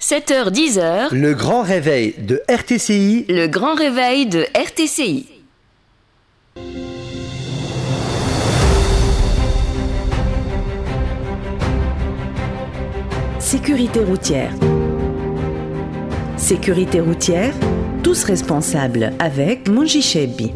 7h-10h, Le grand réveil de RTCI. le grand réveil de RTCI. Sécurité routière. Sécurité routière, tous responsables avec Monji Chebi.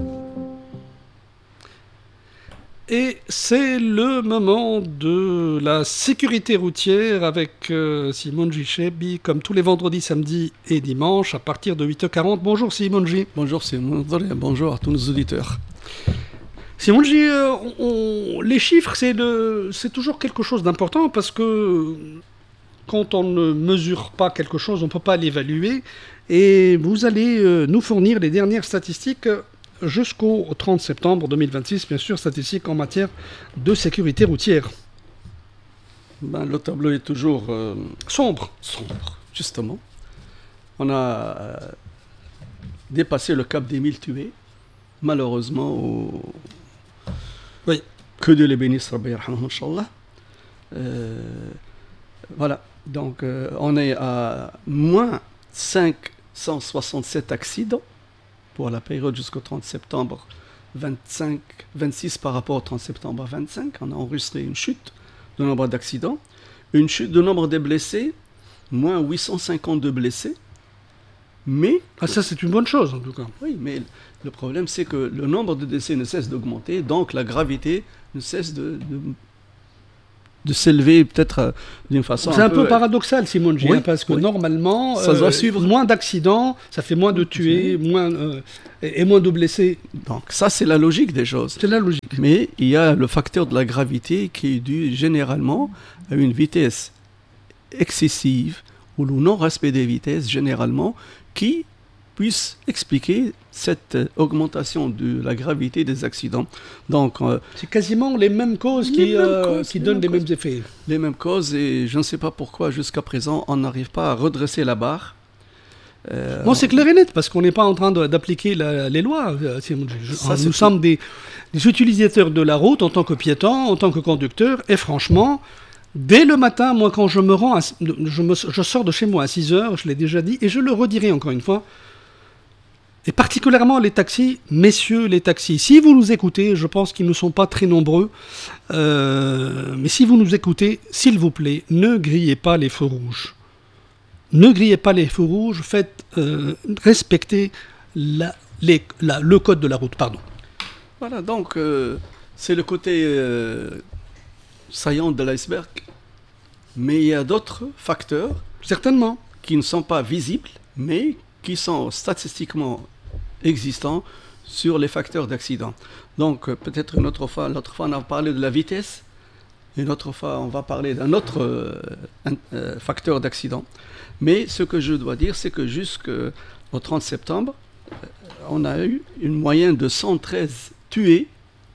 Et c'est le moment de la sécurité routière avec Simonji Chebi, comme tous les vendredis, samedis et dimanches, à partir de 8h40. Bonjour Simonji. Bonjour Simon, bonjour à tous nos auditeurs. Simonji, les chiffres, c'est toujours quelque chose d'important parce que quand on ne mesure pas quelque chose, on ne peut pas l'évaluer. Et vous allez nous fournir les dernières statistiques jusqu'au 30 septembre 2026, bien sûr, statistiques en matière de sécurité routière. Le tableau est toujours Sombre. justement. On a dépassé le cap des 1000 tués, malheureusement, Oui. que Dieu les bénisse, Rabbi yarhamhum, Inch'Allah. Voilà, donc on est à moins 567 accidents pour la période jusqu'au 30 septembre 26 par rapport au 30 septembre 25. On a enregistré une chute de nombre d'accidents, une chute de nombre de blessés, moins 852 blessés. Mais, Ça, c'est une bonne chose, en tout cas. oui, mais le problème, c'est que le nombre de décès ne cesse d'augmenter, donc la gravité ne cesse de s'élever peut-être d'une façon C'est un peu paradoxal, Simonji, Oui, parce que oui. normalement, Ça doit suivre. moins d'accidents, ça fait moins de tués, et moins de blessés. Donc ça, c'est la logique des choses. C'est la logique. Mais il y a le facteur de la gravité qui est dû généralement à une vitesse excessive ou le non-respect des vitesses généralement qui puisse expliquer cette augmentation de la gravité des accidents. Donc C'est quasiment les mêmes causes qui donnent les mêmes effets. les mêmes causes et je ne sais pas pourquoi jusqu'à présent on n'arrive pas à redresser la barre. Bon, c'est clair et net, parce qu'on n'est pas en train d'appliquer les lois. Simonji. Ça, c'est Nous tout. sommes des utilisateurs de la route en tant que piétons, en tant que conducteurs, et franchement, dès le matin, moi, quand je sors de chez moi à 6h, je l'ai déjà dit, et je le redirai encore une fois, et particulièrement les taxis, messieurs les taxis, si vous nous écoutez, je pense qu'ils ne sont pas très nombreux, mais si vous nous écoutez, s'il vous plaît, ne grillez pas les feux rouges. Ne grillez pas les feux rouges, faites respecter le code de la route, pardon. Voilà, donc c'est le côté saillant de l'iceberg. Mais il y a d'autres facteurs Certainement. qui ne sont pas visibles, mais qui sont statistiquement existants sur les facteurs d'accident. Donc peut-être l'autre fois on a parlé de la vitesse, une autre fois on va parler d'un autre facteur d'accident. Mais ce que je dois dire, c'est que jusqu'au 30 septembre, on a eu une moyenne de 113 tués,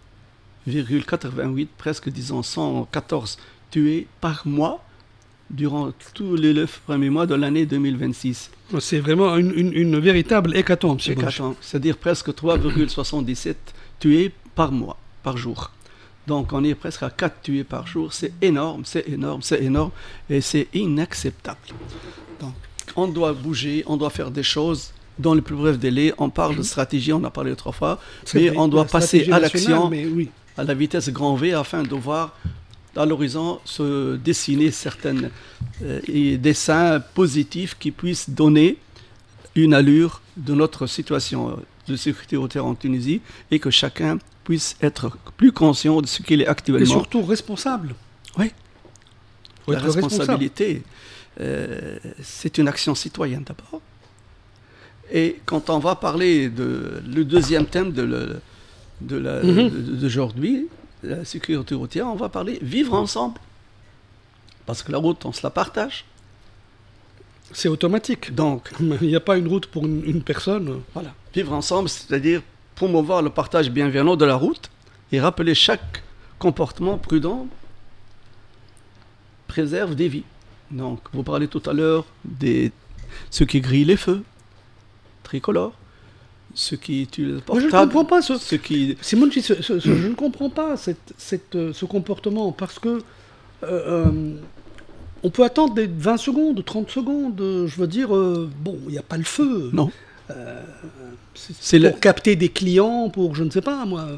88, presque disons 114 tués par mois durant tous les 9 premiers mois de l'année 2026. C'est vraiment une véritable hécatombe. C'est-à-dire presque 3,77 tués par mois, par jour. Donc on est presque à 4 tués par jour. C'est énorme, et c'est inacceptable. Donc on doit bouger, on doit faire des choses dans les plus brefs délais. On parle de stratégie, on a parlé 3 fois, mais on doit passer à l'action, Oui. à la vitesse grand V, afin de voir à l'horizon se dessiner certains dessins positifs qui puissent donner une allure de notre situation de sécurité routière en Tunisie et que chacun puisse être plus conscient de ce qu'il est actuellement. Et surtout responsable. Oui. Faut La être responsable. responsabilité, c'est une action citoyenne d'abord. Et quand on va parler le deuxième thème d'aujourd'hui, la sécurité routière, on va parler vivre ensemble. Parce que la route, on se la partage. C'est automatique. Donc, Il n'y a pas une route pour une personne. voilà, vivre ensemble, c'est-à-dire promouvoir le partage bienveillant de la route et rappeler chaque comportement prudent préserve des vies. Donc, vous parlez tout à l'heure de ceux qui grillent les feux, tricolores, ceux qui tuent le Moi, je ne portable, comprends pas ceux qui... Simonji, je ne comprends pas ce comportement parce que On peut attendre des 20 secondes, 30 secondes, je veux dire, bon, il n'y a pas le feu. Non. C'est pour capter des clients, pour je ne sais pas, moi.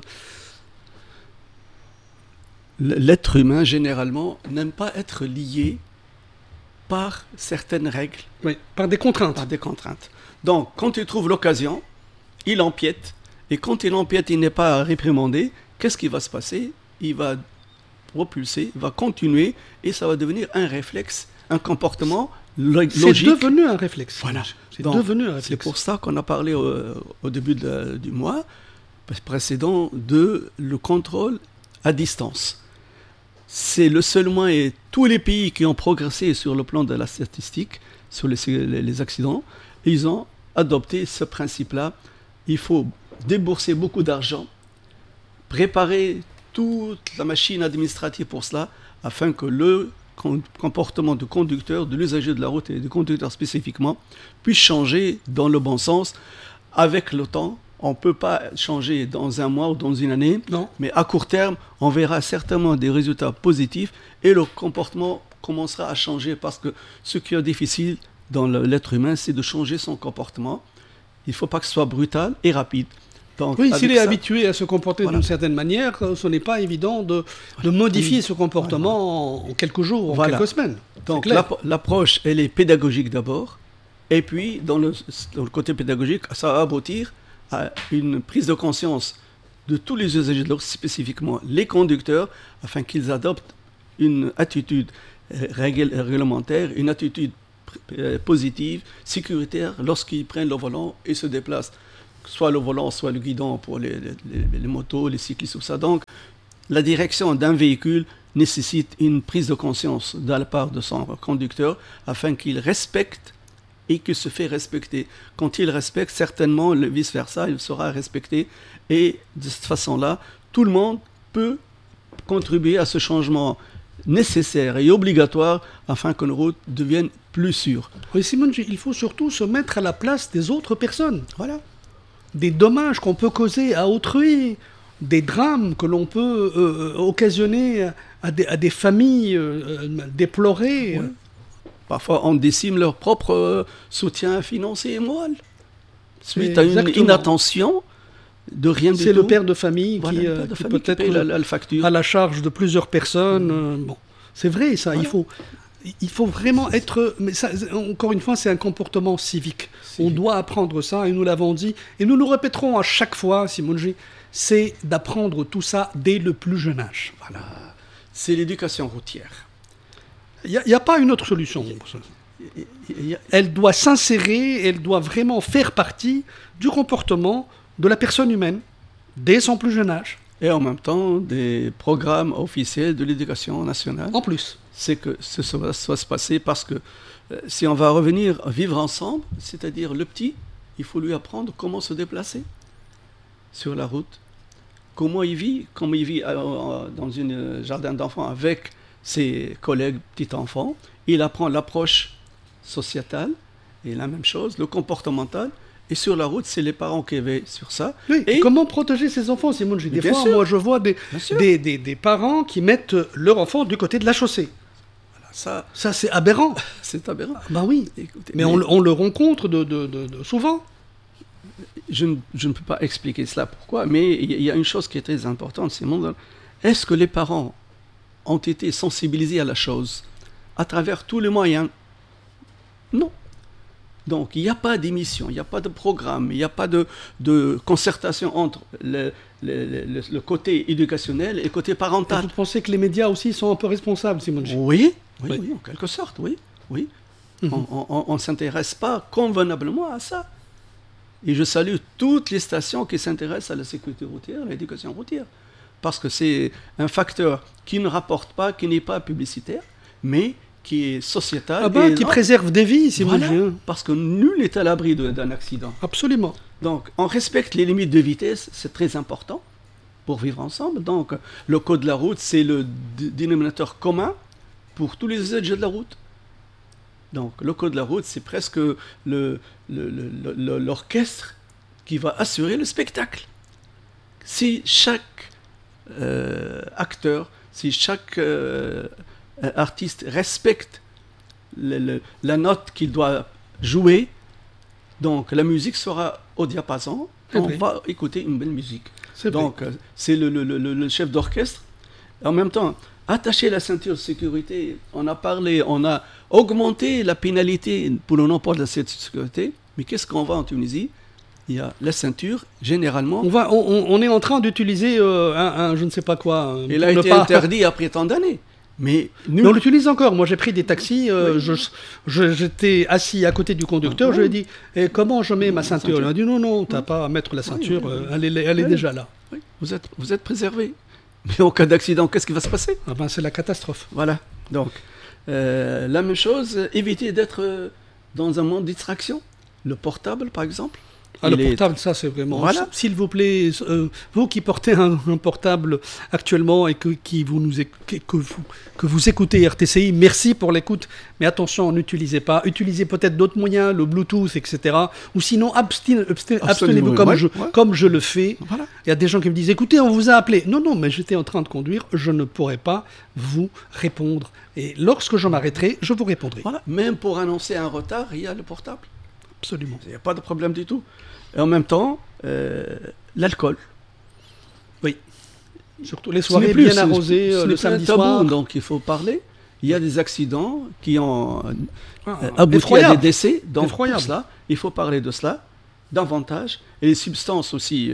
L'être humain, généralement, n'aime pas être lié par certaines règles. Oui, par des contraintes. Par des contraintes. Donc, quand il trouve l'occasion, il empiète. Et quand il empiète, il n'est pas réprimandé. Qu'est-ce qui va se passer? Il va propulser, il va continuer, et ça va devenir un réflexe, un comportement logique. C'est devenu un réflexe. Voilà. C'est Donc, devenu un réflexe. C'est pour ça qu'on a parlé au début du mois précédent de le contrôle à distance. C'est le seul moyen, et tous les pays qui ont progressé sur le plan de la statistique, sur les accidents, ils ont adopté ce principe-là. Il faut débourser beaucoup d'argent, préparer toute la machine administrative pour cela, afin que le comportement du conducteur, de l'usager de la route et du conducteur spécifiquement, puisse changer dans le bon sens avec le temps. On ne peut pas changer dans un mois ou dans une année, non. Mais à court terme, on verra certainement des résultats positifs et le comportement commencera à changer, parce que ce qui est difficile dans l'être humain, c'est de changer son comportement. Il ne faut pas que ce soit brutal et rapide. Donc, oui, s'il est habitué à se comporter voilà. d'une certaine manière, ce n'est pas évident de modifier ce comportement en quelques jours, en quelques semaines. Donc l'approche, elle est pédagogique d'abord, et puis dans le côté pédagogique, ça va aboutir à une prise de conscience de tous les usagers de l'eau, spécifiquement les conducteurs, afin qu'ils adoptent une attitude réglementaire, une attitude positive, sécuritaire, lorsqu'ils prennent le volant et se déplacent. Soit le volant, soit le guidon pour les motos, les cyclistes, tout ça. Donc, la direction d'un véhicule nécessite une prise de conscience de la part de son conducteur, afin qu'il respecte et qu'il se fait respecter. Quand il respecte, certainement, vice-versa, il sera respecté. Et de cette façon-là, tout le monde peut contribuer à ce changement nécessaire et obligatoire, afin que nos routes deviennent plus sûres. Oui, Simon, il faut surtout se mettre à la place des autres personnes. Voilà. Des dommages qu'on peut causer à autrui, des drames que l'on peut occasionner à des familles déplorées. Ouais. Parfois, on décime leur propre soutien financier et moral, suite à une inattention de rien du tout. C'est le père de famille qui peut-être la facture à la charge de plusieurs personnes. Bon, c'est vrai, ça. Voilà. Il faut vraiment être... Mais ça, encore une fois, c'est un comportement civique. On doit apprendre ça, et nous l'avons dit. Et nous nous répéterons à chaque fois, Simonji, c'est d'apprendre tout ça dès le plus jeune âge. Voilà. C'est l'éducation routière. Il n'y a pas une autre solution. Elle doit s'insérer, elle doit vraiment faire partie du comportement de la personne humaine dès son plus jeune âge. Et en même temps, des programmes officiels de l'éducation nationale. En plus. C'est que ça va se passer, parce que si on va revenir à vivre ensemble, c'est-à-dire le petit, il faut lui apprendre comment se déplacer sur la route, comment il vit dans un jardin d'enfants avec ses collègues petits-enfants. Il apprend l'approche sociétale, et la même chose, le comportemental. Et sur la route, c'est les parents qui veillent sur ça. Oui, et comment protéger ses enfants, Simon? Des fois, moi, je vois des parents qui mettent leur enfant du côté de la chaussée. Voilà, ça c'est aberrant. C'est aberrant. Ben oui. Écoutez, mais on le rencontre de souvent. Je ne peux pas expliquer cela pourquoi, mais il y a une chose qui est très importante, Simon. Est-ce que les parents ont été sensibilisés à la chose à travers tous les moyens? Non. Donc, il n'y a pas d'émission, il n'y a pas de programme, il n'y a pas de concertation entre le côté éducationnel et le côté parental. Et vous pensez que les médias aussi sont un peu responsables, Simon? Oui, en quelque sorte, oui. Mm-hmm. On ne s'intéresse pas convenablement à ça. Et je salue toutes les stations qui s'intéressent à la sécurité routière, à l'éducation routière. Parce que c'est un facteur qui ne rapporte pas, qui n'est pas publicitaire, mais qui est sociétal. Qui préserve des vies, Simon. Voilà, parce que nul n'est à l'abri d'un accident. Absolument. Donc, on respecte les limites de vitesse, c'est très important pour vivre ensemble. Donc, le code de la route, c'est le dénominateur commun pour tous les usagers de la route. Donc, le code de la route, c'est presque l'orchestre qui va assurer le spectacle. Si chaque acteur, si chaque artiste respecte la note qu'il doit jouer. Donc la musique sera au diapason. On va écouter une belle musique. Donc c'est le chef d'orchestre. En même temps, attacher la ceinture de sécurité. On a parlé, on a augmenté la pénalité pour le non-port de la ceinture de sécurité. Mais qu'est-ce qu'on voit en Tunisie? Il y a la ceinture, généralement. On est en train d'utiliser je ne sais pas quoi. Il a été interdit après tant d'années. Mais on l'utilise encore. Moi, j'ai pris des taxis. J'étais assis à côté du conducteur. Je lui ai dit comment je mets ma ceinture? Il m'a dit non, tu n'as pas à mettre la ceinture. Elle est déjà là. Oui. Vous êtes préservé. Mais en cas d'accident, qu'est-ce qui va se passer? C'est la catastrophe. Voilà. Donc, la même chose, éviter d'être dans un monde de distraction. Le portable, par exemple. Le portable, ça c'est vraiment... Voilà. S'il vous plaît, vous qui portez un portable actuellement et que vous écoutez RTCI, merci pour l'écoute, mais attention, n'utilisez pas. Utilisez peut-être d'autres moyens, le Bluetooth, etc. Ou sinon, abstenez-vous comme je le fais. Voilà. Il y a des gens qui me disent, écoutez, on vous a appelé. Non, mais j'étais en train de conduire, je ne pourrais pas vous répondre. Et lorsque je m'arrêterai, je vous répondrai. Voilà. Même pour annoncer un retard, il y a le portable. Absolument. Il n'y a pas de problème du tout. Et en même temps, l'alcool. Oui. Surtout les soirées bien arrosées le samedi soir. Donc il faut parler. Il y a des accidents qui ont abouti à des décès. Donc pour cela, il faut parler de cela davantage. Et les substances aussi.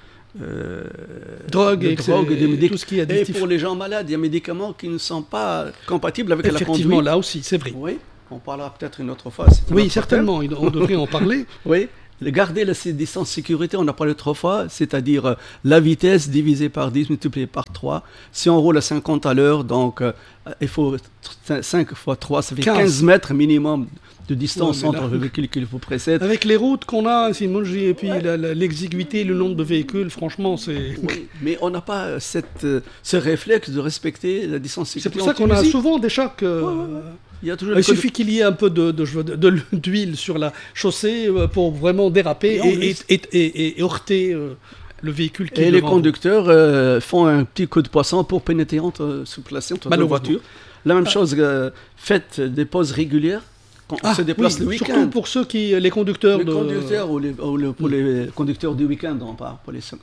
Drogue et tout ce qui est addictif. Et pour les gens malades, il y a des médicaments qui ne sont pas compatibles avec la conduite. Effectivement, là aussi, c'est vrai. Oui. On parlera peut-être une autre fois. Oui, certainement, on devrait en parler. Oui, garder la distance de sécurité, on a parlé 3 fois, c'est-à-dire la vitesse divisée par 10 multipliée par 3. Si on roule à 50 à l'heure, donc il faut 5 fois 3, ça fait 15 mètres minimum de distance entre le véhicule qu'il vous précède. Avec les routes qu'on a, Simonji, et puis l'exiguïté, le nombre de véhicules, franchement, c'est... Oui, mais on n'a pas ce réflexe de respecter la distance de sécurité. C'est pour ça qu'on a souvent des chocs... Il suffit qu'il y ait un peu d'huile sur la chaussée pour vraiment déraper et heurter le véhicule qui est devant. Et les conducteurs font un petit coup de poisson pour pénétrer se placer entre deux voitures. La même chose, faites des pauses régulières. On se déplace le week-end. Surtout pour ceux qui, les conducteurs pour les conducteurs du week-end, on parle, pour les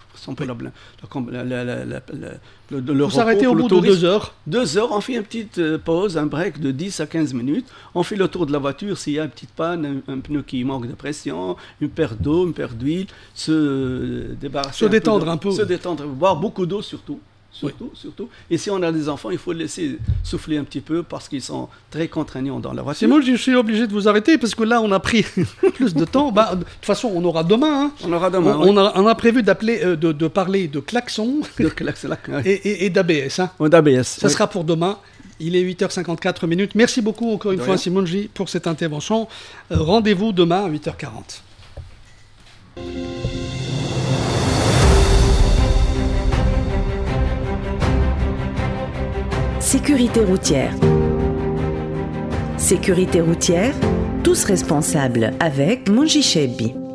vous s'arrêtez au bout de 2 heures. 2 heures, on fait une petite pause, un break de 10 à 15 minutes. On fait le tour de la voiture s'il y a une petite panne, un pneu qui manque de pression, une paire d'eau, une paire d'huile, se détendre un peu. Se détendre, boire beaucoup d'eau surtout. Surtout. Et si on a des enfants, il faut les laisser souffler un petit peu parce qu'ils sont très contraignants dans la voiture. C'est moi, je suis obligé de vous arrêter parce que là, on a pris plus de temps. De toute façon, on aura demain. Hein. On aura demain. On a prévu de parler de klaxon et d'ABS. Hein. D'ABS. Ça sera pour demain. Il est 8h54 minutes. Merci beaucoup encore une fois, Simonji, pour cette intervention. Rendez-vous demain à 8h40. Sécurité routière. Sécurité routière, tous responsables avec Monji Chebi.